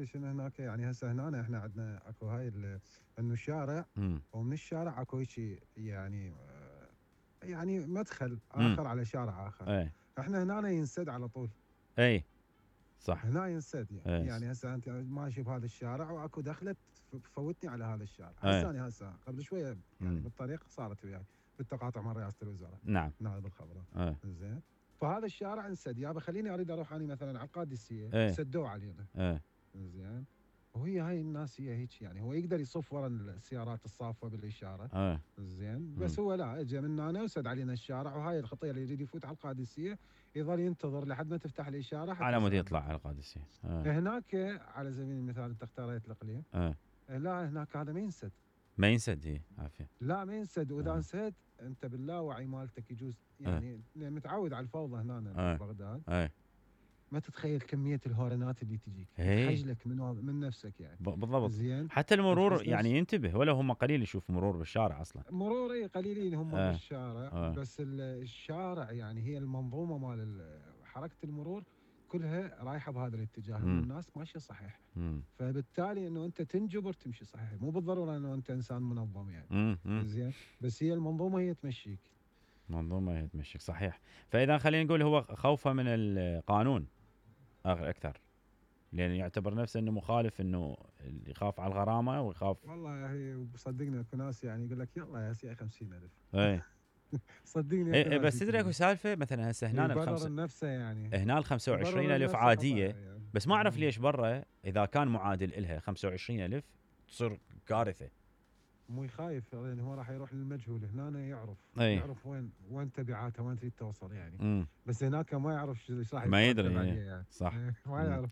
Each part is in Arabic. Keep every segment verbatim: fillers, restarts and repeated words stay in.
شنو هناك يعني هسه هنا احنا عندنا اكو هاي انه الشارع مم. ومن الشارع اكو شيء يعني آه، يعني مدخل مم. اخر على شارع اخر. اي احنا هنا ينسد على طول. اي صح. هنا ينسد يعني, اي يعني هسه انت ماشي بهذا الشارع واكو دخلت فوتني على هذا الشارع. اي هسه انا هسه قبل شويه يعني مم. بالطريق صارت وياي بالتقاطع مع رئاسه الوزراء نعم. نائب الخبراء. اي زين فهذا الشارع انسد يابا خليني اريد اروح اني مثلا على القادسيه اي سدوه علينا. اي زين وهي هاي الناس هي هيك يعني هو يقدر يصف ورا السيارات الصافه بالاشاره. اي زين بس هو لا اجى من هنا وسد علينا الشارع وهاي الخطيه اللي يريد يفوت على القادسيه يظل ينتظر لحد ما تفتح الاشاره حتى على مود يصير يطلع عنده. على القادسية. اي هناك على سبيل المثال انت اختاريت الاقليم. اي لا هناك هذا ما ينسد. ما ينسد. هي عافية. لا ما ينسد واذا آه. انسد انت باللاوعي مالتك يجوز آه. يعني متعود على الفوضى هنا آه. ببغداد. اي ما تتخيل كميه الهورنات اللي تجيك هي. تخجلك من من نفسك يعني. ب- بالضبط. زين حتى المرور تحس يعني نفس ينتبه ولا هم قليل يشوف مرور بالشارع اصلا. مروري قليلين هم آه. بالشارع. آه. بس ال- الشارع يعني هي المنظومه مال ال- حركه المرور كلها رايحه بهذا الاتجاه انه مم. الناس ماشيه صحيح. مم. فبالتالي انه انت تنجبر تمشي صحيح مو بالضروره انه انت انسان منظم يعني. مم. مم. زين بس هي المنظومه هي تمشيك. منظومة هي تمشيك صحيح. فاذا خلينا نقول هو خوفه من القانون اكثر لان يعتبر نفسه انه مخالف، انه اللي يخاف على الغرامه ويخاف. والله هي صدقني اكو ناس يعني يقول لك يلا يا سي خمسين ألف. اي صدقني اكو إيه ناس بس تدري اكو سالفه مثلا هسه هنا يبرر الخمسه نفسه يعني هنا ال خمسة وعشرين يبرر ألف نفسه عاديه. خطأ يعني. بس ما اعرف ليش برا اذا كان معادل إلها خمسة وعشرين ألف تصير كارثه. مو خايف يعني هو راح يروح للمجهول هنا يعرف أي. يعرف وين وين تبعاته وين تريد توصل يعني. مم. بس هناك ما يعرف ايش راح ما يدري. يترتب إيه. عليه يعني. صح. ما مم. يعرف.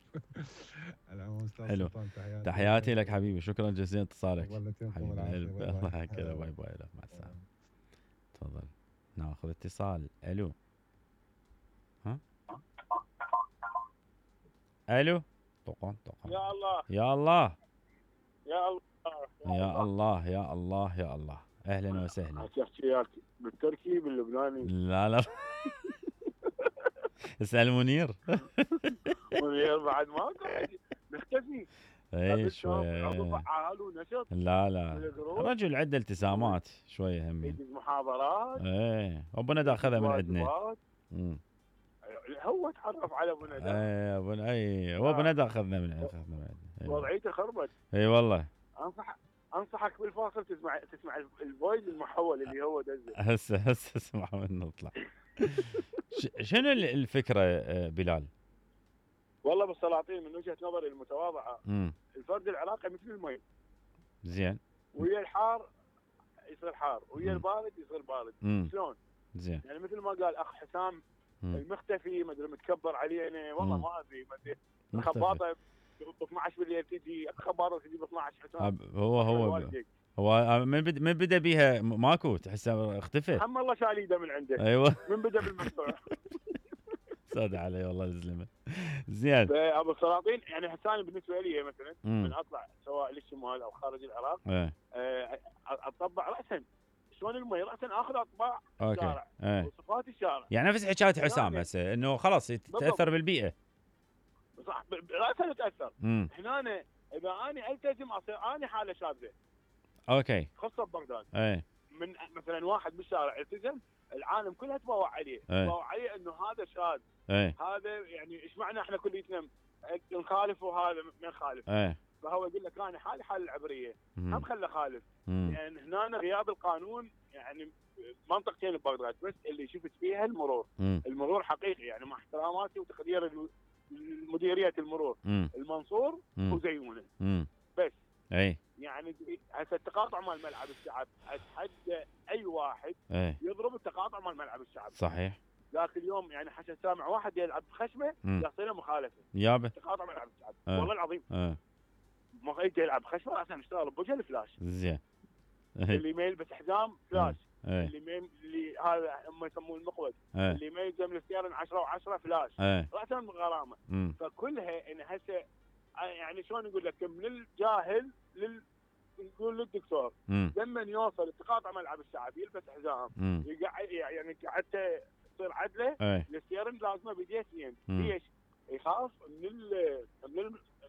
العموم استاذ حلو. سلطان تحياتي تحياتي لك حبيبي، شكرا جزيلا اتصالك والله يعطيكم حبيب العافيه. القلب. باي الله باي. يحكي هلا باي باي. باي لك، مع السلامه. تفضل ناخذ اتصال. الو ها الو طقون طقون. يا الله يا الله يا الله يا الله يا الله يا الله. اهلا وسهلا. تحكي وياك بالتركي باللبناني لا لا اسال منير. منير بعد ماكو نختفي اي شويه. عضو فعال ونشط لا لا رجل عنده التزامات شويه همين. يدز محاضرات. ايه ابو ندى اخذها من عندنا. امم هو تعرف على ابو ندى. اي ابو اي هو ابو ندى اخذنا من اخذنا من عندنا. وضعيته خربت. اي والله. انصح انصحك بالفاصل تسمع تسمع الفويس المحول اللي هو دزه. هسه هسه اسمع من نطلع. شنو الفكره بلال؟ والله بالسلاطين من وجهه نظري المتواضعه امم الفرد العراقي مثل المي. زين. ويا الحار يصير حار ويا البارد يصير بارد. مم. شلون؟ زين. يعني مثل ما قال اخ حسام مم. المختفي ما ادري متكبر علينا والله ما ادري ما ادري مختفي. خباطه ب اثنعش بالليل تجي خباطه تجي ب اثنعش حسام. هو هو هو من بدا من بدا بيها ماكو تحسه اختفى. هم الله شاليده من عنده. ايوه من بدا بالمقطوع. صاد علي والله الزلمه. زين. ابو السلاطين يعني حساني بالنسبه لي مثلا مم. من اطلع سواء للشمال او خارج العراق ايه. أه اطبع راسا شلون المي راسا اخذ اطباع اوكي. الشارع ايه. وصفات الشارع يعني نفس حكايه حسام هسه انه خلاص يتاثر بالبيئه. صح راسا يتاثر. امم هنا أنا اذا اني التزم اصير اني حاله شاذه. اوكي. خاصه ببغداد. ايه. من مثلا واحد بالشارع التزم العالم كلها تبوع عليه. ايه. تبوع عليه انه هذا شاذ. ايه. هذا يعني ايش معنى احنا كليتنا نخالف وهذا ما نخالف. ايه. فهو يقول لك انا حالي حال العبريه هم خلى خالف. مم. يعني هنا غياب القانون يعني منطقتين ببغداد بس اللي شفت فيها المرور. مم. المرور حقيقي يعني مع احتراماتي وتقدير مديريه المرور. مم. المنصور مم. وزيونه. مم. بس اي يعني هسه التقاطع مال ملعب الشعب اتحدى اي واحد ايه. يضرب التقاطع مال ملعب الشعب. صحيح. ذاك اليوم يعني حسن سامع واحد يلعب بخشمه يصير مخالفه. يابا تقاطع ملعب الشعب. اه. والله العظيم. اه. ما يجي يلعب خشمه راسا اشتغل بوجه الفلاش. زين. اللي ما يلبس حزام فلاش. ايه. اللي ما اللي هذا هم يسموه المقود. ايه. اللي ما يلزم السيارة عشرة وعشرة فلاش. ايه. راسا غرامه. مم. فكلها ان هسه يعني شلون نقول لك من الجاهل لل نقول للدكتور لما يوصل التقاطع ملعب الشعب يلبس حزام يقعد يعني قعدته تصير عدله ايه. الستيرنج لازمه بيديه اثنين. ليش؟ يخاف من ال من ال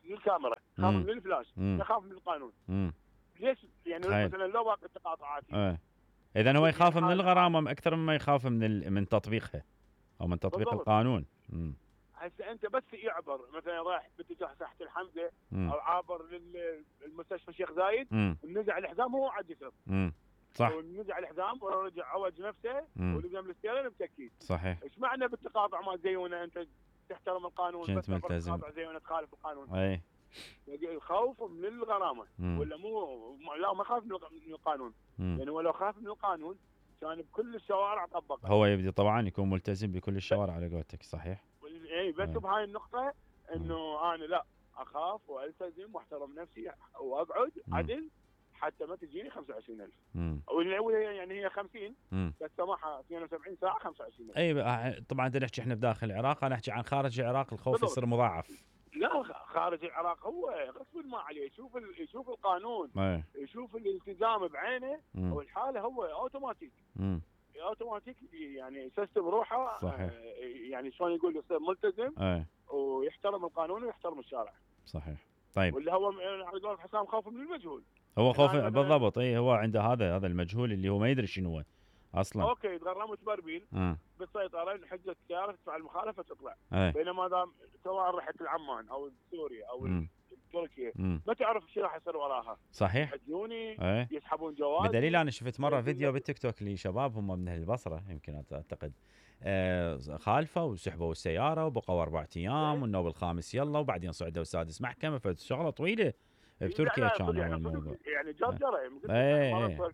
الكاميرا، يخاف من الفلاش، يخاف من القانون. مم. ليش يعني هاي. مثلا لو باقي التقاطعات ايه اذا هو يخاف من الغرامه اكثر مما يخاف من ال... من تطبيقها او من تطبيق بالضبط. القانون. امم هسه انت بس يعبر مثلا رايح باتجاه ساحه الحمزه مم. او عابر للمستشفى الشيخ زايد، ونزع الحزام هو عاد يسر. امم صح. ونزع الحزام ورجع عوج نفسه ولزم الستيرن بتكيد. صحيح. ايش معنى بالتقاطع ما زيونه انت تحترم القانون بس ملتزم زيونه تخالف القانون؟ اي الخوف من الغرامه مم. ولا مو لا ما خاف من القانون. مم. يعني ولو خاف من القانون كان بكل الشوارع طبقه. هو يبدي طبعا يكون ملتزم بكل الشوارع على قولتك. صحيح. اي بس بهاي النقطه انه انا لا اخاف والتزم واحترم نفسي واقعد عدل حتى ما تجيني خمسة وعشرين ألف. او يعني هي خمسين مم. بس سماحه اثنين وسبعين ساعه خمسة وعشرين ألف. اي طبعا انت نحكي احنا بداخل العراق، انا احكي عن خارج العراق الخوف يصير مضاعف. لا خارج العراق هو غصب ما عليه يشوف يشوف القانون أي. يشوف الالتزام بعينه والحاله هو اوتوماتيك. مم. اوتوماتيك يعني يسيستم روحه. صحيح. يعني شلون يقول يصير ملتزم. أي. ويحترم القانون ويحترم الشارع. صحيح. طيب واللي هو على قول حسام خوف من المجهول. هو خوف يعني بالضبط. اي هو عنده هذا هذا المجهول اللي هو ما يدري شنو هو اصلا. اوكي يتغرموا بربيل بالسيطره حجه السياره تدفع المخالفه تطلع. أي. بينما دام سواء رحت لعمان او سوريا او مم. تركيا مم. ما تعرف ايش راح يصير وراها. صحيح. يحجوني أي. يسحبون جواز. بدليل انا شفت مره فيديو بالتيك توك لشباب هم من اهل البصره يمكن اعتقد آه خالفه وسحبوا السياره وبقوا اربع ايام والنوب الخامس يلا وبعدين صعدوا سادس محكمه فشغله طويله بتركيا كان يعني الموضوع. يعني جرجره اي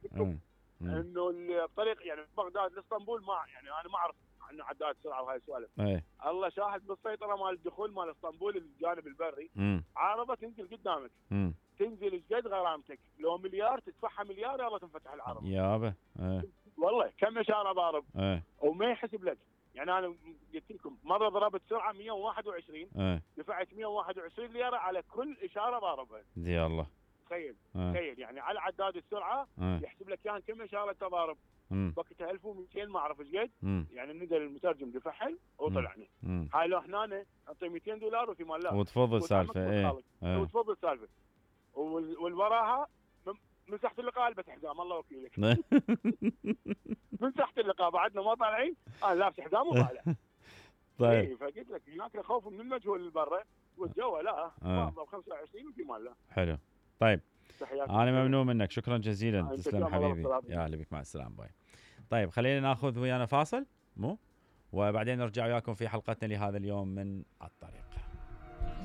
انه الطريق يعني بغداد لاسطنبول ما يعني انا ما اعرف عنه عداد سرعه وهاي السوالف. الله شاهد بالسيطره مال الدخول مال اسطنبول الجانب البري. مم. عارضه تنزل قدامك. مم. تنزل ايش قد غرامتك؟ لو مليار تدفعها مليار يلا تنفتح العرض. يابا ايه. والله كم اشاره ضارب. ايه. وما يحسب لك. يعني انا قلت لكم مره ضربت سرعه مية وواحد وعشرين. ايه. دفعت مية وواحد وعشرين ليره على كل اشاره ضاربها. دي الله. تخيل اه. تخيل يعني على عداد السرعه اه. يحسب لك كان كم اشاره تضارب. وقتها ألف ومئتين ما اعرف ايش قد. يعني نزل المترجم دفعل وطلعني. هاي لو احنا نعطي مئتين دولار وفي مال لا وتفضل السالفه. ايه. اه. وتفضل السالفه والوراها من ساحه اللقاء البس حزام الله وكيلك. من ساحه اللقاء بعدنا ما طالعين انا لابس حزام وطالع. طيب اي فقلت لك هناك خوف من المجهول اللي برا والجو لا بعض خمسة وعشرين وفي مال لا. حلو. طيب انا ممنون منك شكرا جزيلا. تسلم حبيبي يا هلا بك مع السلامه باي. طيب خلينا ناخذ ويانا فاصل مو وبعدين نرجع وياكم في حلقتنا لهذا اليوم من على الطريق.